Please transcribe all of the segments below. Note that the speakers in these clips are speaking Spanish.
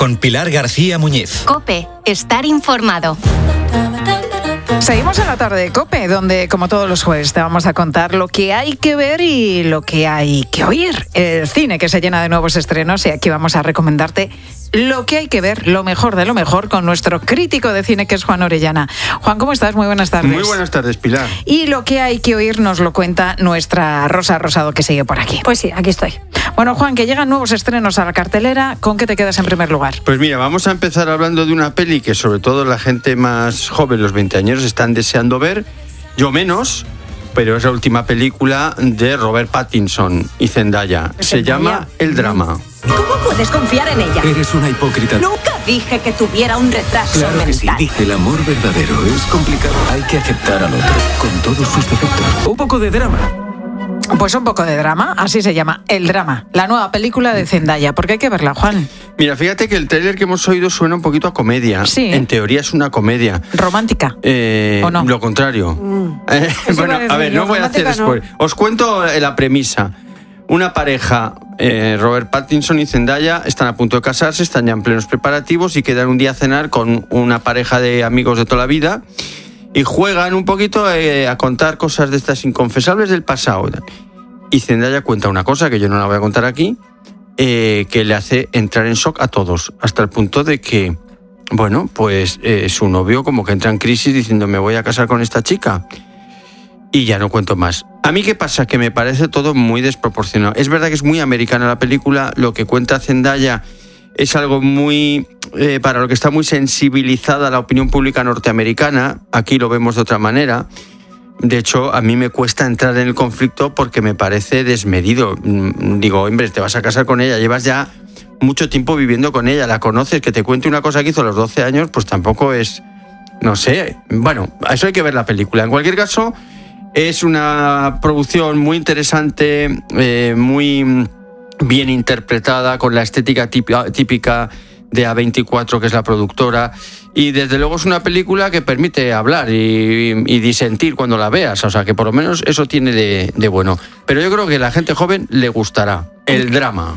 con Pilar García Muñiz. COPE, estar informado. Seguimos en la tarde de COPE, donde, como todos los jueves, te vamos a contar lo que hay que ver y lo que hay que oír. El cine, que se llena de nuevos estrenos, y aquí vamos a recomendarte lo que hay que ver, lo mejor de lo mejor, con nuestro crítico de cine, que es Juan Orellana. Juan, ¿cómo estás? Muy buenas tardes. Muy buenas tardes, Pilar. Y lo que hay que oír nos lo cuenta nuestra Rosa Rosado, que sigue por aquí. Pues sí, aquí estoy. Bueno, Juan, que llegan nuevos estrenos a la cartelera, ¿con qué te quedas en primer lugar? Pues mira, vamos a empezar hablando de una peli que sobre todo la gente más joven, los veinteañeros, están deseando ver. Yo menos, pero es la última película de Robert Pattinson y Zendaya. Se llama El Drama. ¿Cómo puedes confiar en ella? Eres una hipócrita. Nunca dije que tuviera un retraso Claro que mental. sí. El amor verdadero es complicado. Hay que aceptar al otro, con todos sus defectos. Un poco de drama. Pues un poco de drama, así se llama, El Drama, la nueva película de Zendaya. ¿Por qué hay que verla, Juan? Mira, fíjate que el tráiler que hemos oído suena un poquito a comedia. Sí. En teoría es una comedia. ¿Romántica? ¿O no? Lo contrario. Bueno, a ver, no voy a hacer spoiler. Os cuento la premisa. Una pareja, Robert Pattinson y Zendaya, están a punto de casarse, están ya en plenos preparativos y quedan un día a cenar con una pareja de amigos de toda la vida y juegan un poquito a contar cosas de estas inconfesables del pasado. Y Zendaya cuenta una cosa que yo no la voy a contar aquí, que le hace entrar en shock a todos, hasta el punto de que, bueno, pues su novio como que entra en crisis diciendo me voy a casar con esta chica. Y ya no cuento más. A mí, ¿qué pasa? Que me parece todo muy desproporcionado. Es verdad que es muy americana la película, lo que cuenta Zendaya es algo muy... para lo que está muy sensibilizada la opinión pública norteamericana. Aquí lo vemos de otra manera. De hecho, a mí me cuesta entrar en el conflicto porque me parece desmedido. Digo, hombre, te vas a casar con ella, llevas ya mucho tiempo viviendo con ella, la conoces, que te cuente una cosa que hizo a los 12 años, pues tampoco es... No sé. Bueno, a eso hay que ver la película. En cualquier caso... Es una producción muy interesante, muy bien interpretada, con la estética típica de A24, que es la productora, y desde luego es una película que permite hablar y disentir cuando la veas, o sea que por lo menos eso tiene de bueno. Pero yo creo que a la gente joven le gustará El Drama.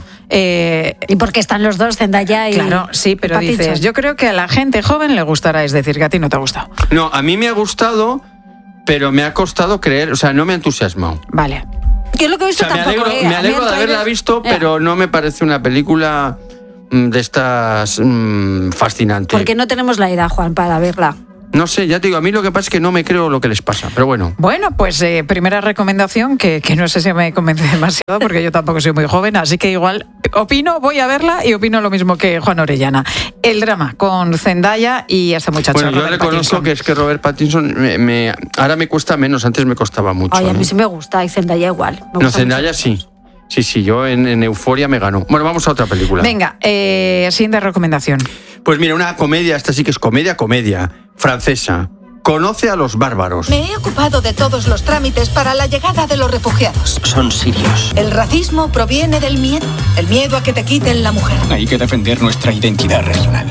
¿Y por qué están los dos, Zendaya y Claro, sí, pero Pattinson? dices, yo creo que a la gente joven le gustará, es decir, que a ti no te ha gustado. No, a mí me ha gustado... Pero me ha costado creer, o sea, no me ha entusiasmado. Vale. Yo lo que he visto me alegro de haberla visto, pero no me parece una película de estas fascinante. Porque no tenemos la edad, Juan, para verla. No sé, ya te digo, a mí lo que pasa es que no me creo lo que les pasa, pero bueno. Bueno, pues primera recomendación, que no sé si me convence demasiado, porque yo tampoco soy muy joven, así que igual voy a verla y opino lo mismo que Juan Orellana. El Drama, con Zendaya y ese muchacho. Bueno, yo Robert reconozco Pattinson. que es que Robert Pattinson ahora me cuesta menos, antes me costaba mucho. Ay, a mí sí me gusta, y Zendaya igual. Me No, gusta Zendaya mucho. sí. Sí, yo en Euforia me ganó. Bueno, vamos a otra película. Venga, siguiente recomendación. Pues mira, una comedia, esta sí que es comedia, francesa. Conoce a los bárbaros. Me he ocupado de todos los trámites para la llegada de los refugiados. Son sirios. El racismo proviene del miedo. El miedo a que te quiten la mujer. Hay que defender nuestra identidad regional.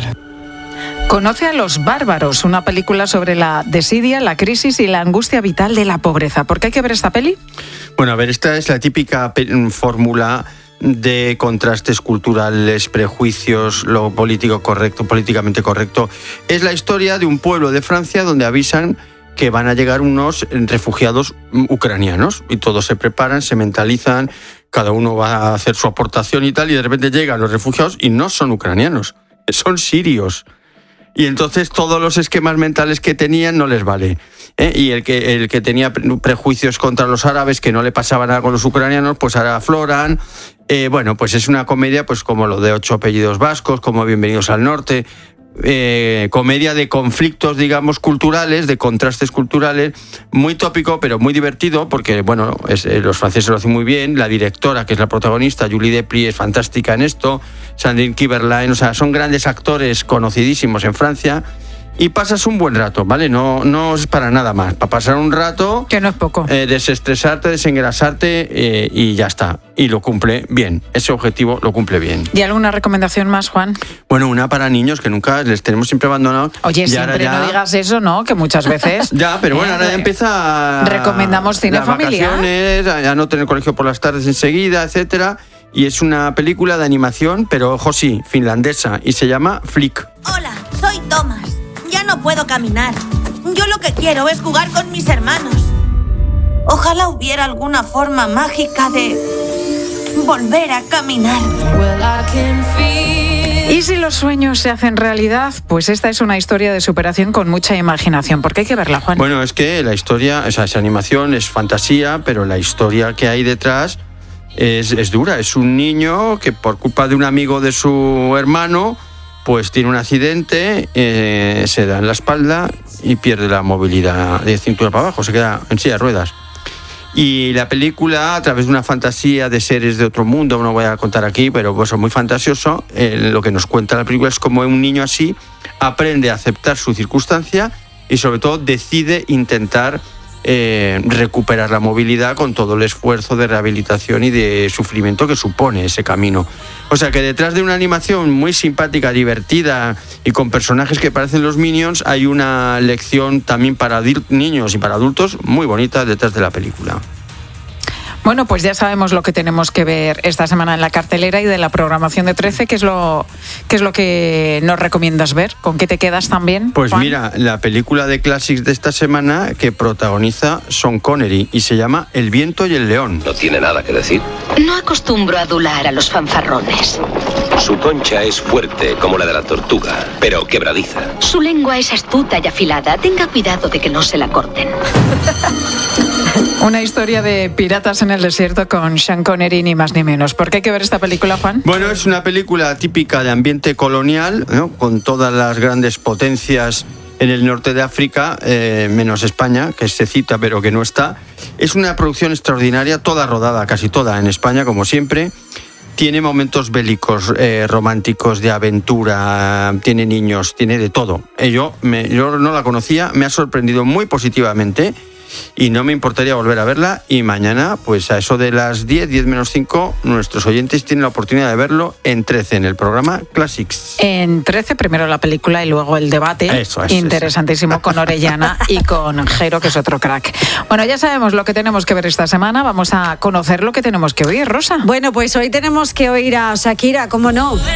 Conoce a los bárbaros, una película sobre la desidia, la crisis y la angustia vital de la pobreza. ¿Por qué hay que ver esta peli? Bueno, a ver, esta es la típica fórmula de contrastes culturales, prejuicios, lo políticamente correcto. Es la historia de un pueblo de Francia donde avisan que van a llegar unos refugiados ucranianos y todos se preparan, se mentalizan, cada uno va a hacer su aportación y tal, y de repente llegan los refugiados y no son ucranianos, son sirios. Y entonces todos los esquemas mentales que tenían no les vale. Y el que tenía prejuicios contra los árabes, que no le pasaba nada con los ucranianos, pues ahora afloran. Bueno, pues es una comedia pues como lo de 8 apellidos vascos, como Bienvenidos al Norte. Comedia de conflictos, digamos, culturales, de contrastes culturales, muy tópico, pero muy divertido, porque, bueno, los franceses lo hacen muy bien. La directora, que es la protagonista, Julie Depry, es fantástica en esto. Sandrine Kiberlain, o sea, son grandes actores conocidísimos en Francia. Y pasas un buen rato, ¿vale? No es para nada más. Para pasar un rato... Que no es poco. Desestresarte, desengrasarte y ya está. Y lo cumple bien. Ese objetivo lo cumple bien. ¿Y alguna recomendación más, Juan? Bueno, una para niños que nunca les tenemos siempre abandonados. Oye, siempre no digas eso, ¿no? Que muchas veces... Ya, pero bueno, ahora ya empieza... Recomendamos cine las familiar. Vacaciones, ya no tener colegio por las tardes enseguida, etcétera. y es una película de animación, pero ojo sí, finlandesa, y se llama Flick. Hola, soy Thomas. Ya no puedo caminar. Yo lo que quiero es jugar con mis hermanos. Ojalá hubiera alguna forma mágica de volver a caminar. Y si los sueños se hacen realidad, pues esta es una historia de superación con mucha imaginación. ¿Por qué hay que verla, Juan? Bueno, es que la historia, o sea, es animación, es fantasía, pero la historia que hay detrás es dura. Es un niño que por culpa de un amigo de su hermano, pues tiene un accidente, se da en la espalda y pierde la movilidad de cintura para abajo, se queda en silla de ruedas. Y la película, a través de una fantasía de seres de otro mundo, no voy a contar aquí, pero pues es muy fantasioso, lo que nos cuenta la película es cómo un niño así aprende a aceptar su circunstancia y sobre todo decide intentar recuperar la movilidad con todo el esfuerzo de rehabilitación y de sufrimiento que supone ese camino. O sea que detrás de una animación muy simpática, divertida y con personajes que parecen los Minions, hay una lección también para niños y para adultos muy bonita detrás de la película. Bueno, pues ya sabemos lo que tenemos que ver esta semana en la cartelera y de la programación de 13. ¿Qué es lo que nos recomiendas ver? ¿Con qué te quedas también, Pues Juan? mira, la película de Classics de esta semana que protagoniza Sean Connery y se llama El viento y el león. No tiene nada que decir. No acostumbro a adular a los fanfarrones. Su concha es fuerte como la de la tortuga, pero quebradiza. Su lengua es astuta y afilada. Tenga cuidado de que no se la corten. Una historia de piratas en el desierto con Sean Connery, ni más ni menos. ¿Por qué hay que ver esta película, Juan? Bueno, es una película típica de ambiente colonial, ¿no? Con todas las grandes potencias en el norte de África, menos España, que se cita pero que no está. Es una producción extraordinaria, toda rodada, casi toda en España, como siempre. Tiene momentos bélicos, románticos, de aventura, tiene niños, tiene de todo. Yo no la conocía, me ha sorprendido muy positivamente y no me importaría volver a verla. Y mañana, pues a eso de las 10 menos 5, nuestros oyentes tienen la oportunidad de verlo en 13, en el programa Classics. En 13, primero la película y luego el debate. Eso, interesantísimo, con Orellana y con Jero, que es otro crack. Bueno, ya sabemos lo que tenemos que ver esta semana. Vamos a conocer lo que tenemos que oír, Rosa. Bueno, pues hoy tenemos que oír a Shakira, ¿cómo no?